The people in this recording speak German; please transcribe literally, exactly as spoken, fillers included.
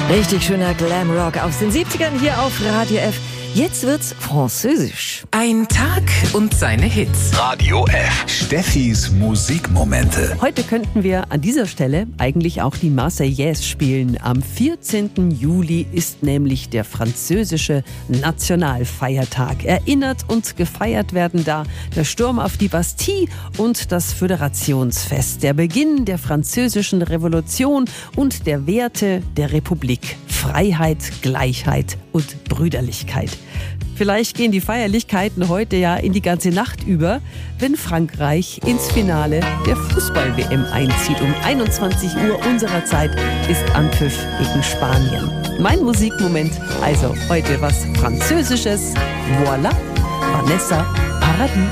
Richtig schöner Glamrock aus den siebzigern hier auf Radio F. Jetzt wird's französisch. Ein Tag und seine Hits. Radio F. Steffis Musikmomente. Heute könnten wir an dieser Stelle eigentlich auch die Marseillaise spielen. Am vierzehnten Juli ist nämlich der französische Nationalfeiertag. Erinnert und gefeiert werden da der Sturm auf die Bastille und das Föderationsfest. Der Beginn der französischen Revolution und der Werte der Republik. Freiheit, Gleichheit und Brüderlichkeit. Vielleicht gehen die Feierlichkeiten heute ja in die ganze Nacht über, wenn Frankreich ins Finale der Fußball-W M einzieht. Um einundzwanzig Uhr unserer Zeit ist Anpfiff gegen Spanien. Mein Musikmoment, also heute was Französisches. Voilà, Vanessa Paradis.